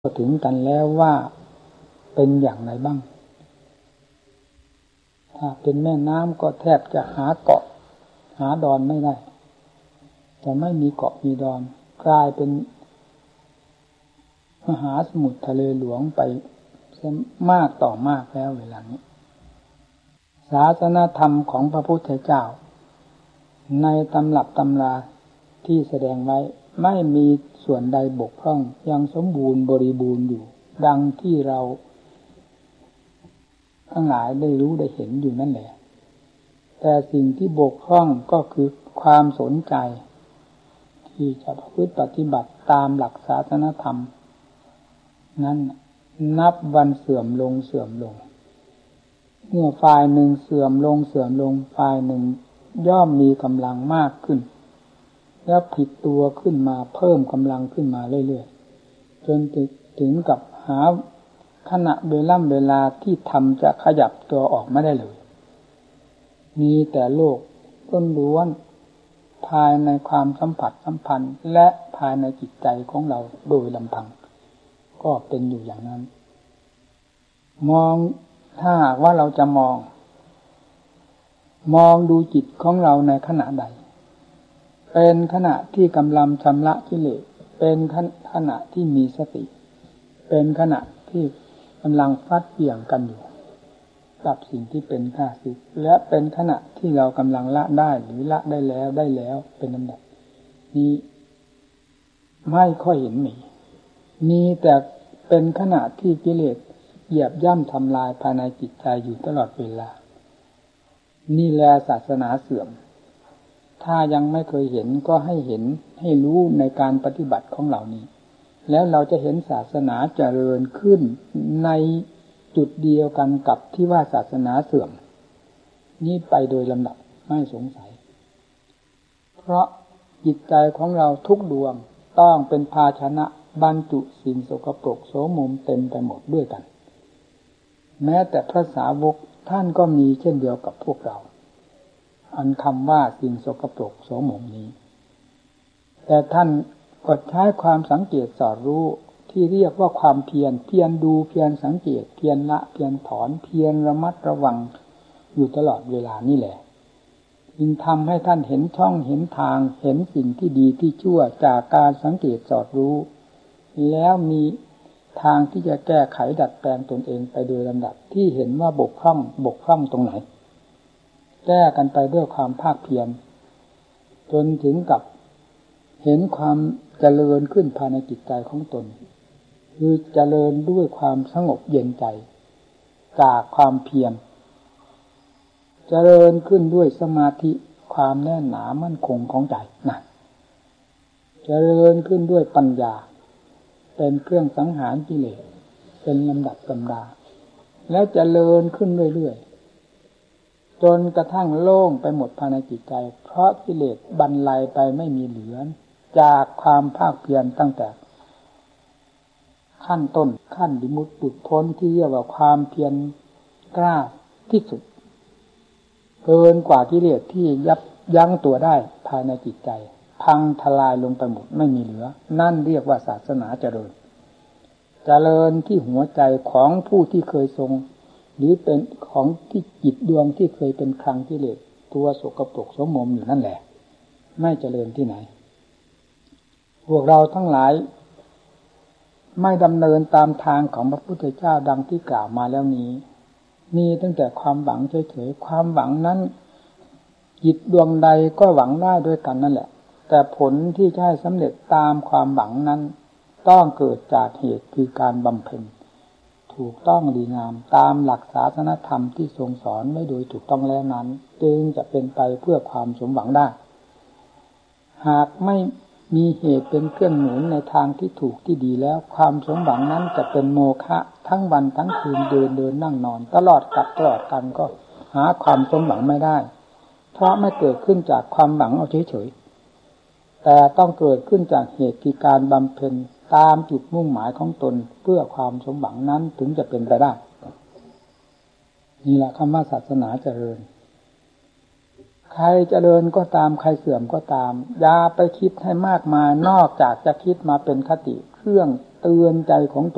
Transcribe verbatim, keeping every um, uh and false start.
ก็ถึงกันแล้วว่าเป็นอย่างไรบ้างถ้าเป็นแม่น้ำก็แทบจะหาเกาะหาดอนไม่ได้จะไม่มีเกาะมีดอนกลายเป็นมหาสมุทรทะเลหลวงไปมากต่อมากแล้วเวลานี้ศาสนธรรมของพระพุทธเจ้าในตำรับตำราที่แสดงไว้ไม่มีส่วนใดบกพร่องยังสมบูรณ์บริบูรณ์อยู่ดังที่เราทั้งหลายได้รู้ได้เห็นอยู่นั่นแหละแต่สิ่งที่บกพร่องก็คือความสนใจที่จะประพฤติปฏิบัติตามหลักศาสนธรรมนั้นนับวันเสื่อมลงเสื่อมลงเมื่อฝ่ายหนึ่งเสื่อมลงเสื่อมลงฝ่ายหนึ่งย่อมมีกำลังมากขึ้นแล้วผิดตัวขึ้นมาเพิ่มกำลังขึ้นมาเรื่อยๆจนถึงกับหาขณะเวล่ำเวลาที่ทำจะขยับตัวออกไม่ได้เลยมีแต่โลกล้นล้วนภายในความสัมผัสสัมพันธ์และภายในจิตใจของเราโดยลำพังก็เป็นอยู่อย่างนั้นมองถ้าหากว่าเราจะมองมองดูจิตของเราในขณะใดเป็นขณะที่กำลังชำระกิเลสเป็นขณะที่มีสติเป็นขณะที่กำลังฟัดเหวี่ยงกันอยู่กับสิ่งที่เป็นข้าศึกและเป็นขณะที่เรากำลังละได้หรือละได้แล้วได้แล้วเป็นลำดับนี้ไม่ค่อยเห็นมีมีแต่เป็นขณะที่กิเลสเหยียบย่ำทำลายภายในจิตใจอยู่ตลอดเวลานี่แหละศาสนาเสื่อมถ้ายังไม่เคยเห็นก็ให้เห็นให้รู้ในการปฏิบัติของเหล่านี้แล้วเราจะเห็นศาสนาเจริญขึ้นในจุดเดียวกันกับที่ว่าศาสนาเสื่อมนี้ไปโดยลำดับไม่สงสัยเพราะจิตใจของเราทุกดวงต้องเป็นภาชนะบรรจุสิ่งสกปรกโสมมเต็มไปหมดด้วยกันแม้แต่พระสาวกท่านก็มีเช่นเดียวกับพวกเราอันคำว่าสิ่งสกปรกโสมมนี้แต่ท่านก็ใช้ความสังเกตสอดรู้ที่เรียกว่าความเพียรเพียรดูเพียรสังเกตเพียรละเพียรถอนเพียรระมัดระวังอยู่ตลอดเวลานี่แหละจึงทำให้ท่านเห็นช่องเห็นทางเห็นสิ่งที่ดีที่ชั่วจากการสังเกตสอดรู้แล้วมีทางที่จะแก้ไขดัดแปลงตนเองไปโดยลำดับที่เห็นว่าบกพร่องบกพร่องตรงไหนแก้กันไปด้วยความภาคเพียรจนถึงกับเห็นความเจริญขึ้นภายในจิตใจของตนคือเจริญด้วยความสงบเย็นใจจากความเพียรเจริญขึ้นด้วยสมาธิความแน่นหนามั่นคงของใจนั่นเจริญขึ้นด้วยปัญญาเป็นเครื่องสังหารกิเลสเป็นลำดับลำดาแล้วเจริญขึ้นเรื่อยๆจนกระทั่งโล่งไปหมดภายในจิตใจเพราะกิเลสบรรลัยไปไม่มีเหลือจากความภาคเพียรตั้งแต่ขั้นต้นขั้นดิมุตติพ้นที่เรียกว่าความเพียรกล้าที่สุดเกินกว่ากิเลสที่ยับยั้งตัวได้ภายในจิตใจพังทลายลงไปหมดไม่มีเหลือนั่นเรียกว่าศาสนาเจริญเจริญที่หัวใจของผู้ที่เคยทรงหรือเป็นของที่จิตดวงที่เคยเป็นคลังกิเลสตัวสกปรกโสมมอยู่นั่นแหละไม่เจริญที่ไหนพวกเราทั้งหลายไม่ดำเนินตามทางของพระพุทธเจ้าดังที่กล่าวมาแล้วนี้มีตั้งแต่ความหวังเฉยๆความหวังนั้นจิตดวงใดก็หวังได้ด้วยกันนั่นแหละแต่ผลที่จะให้สำเร็จตามความหวังนั้นต้องเกิดจากเหตุคือการบำเพ็ญถูกต้องดีงามตามหลักศาสนธรรมที่ทรงสอนไว้โดยถูกต้องแล้วนั้นจึงจะเป็นไปเพื่อความสมหวังได้หากไม่มีเหตุเป็นเครื่องหนุนในทางที่ถูกที่ดีแล้วความสมหวังนั้นจะเป็นโมฆะทั้งวันทั้งคืนเดินเดินนั่งนอนตลอดกับตลอดกันก็หาความสมหวังไม่ได้เพราะไม่เกิดขึ้นจากความหวังเอาเฉยๆแต่ต้องเกิดขึ้นจากเหตุที่การบำเพ็ญตามจุดมุ่งหมายของตนเพื่อความสมหวังนั้นถึงจะเป็นไปได้นี่แหละคำว่าศาสนาเจริญใครเจริญก็ตามใครเสื่อมก็ตามอย่าไปคิดให้มากมายนอกจากจะคิดมาเป็นคติเครื่องเตือนใจของตน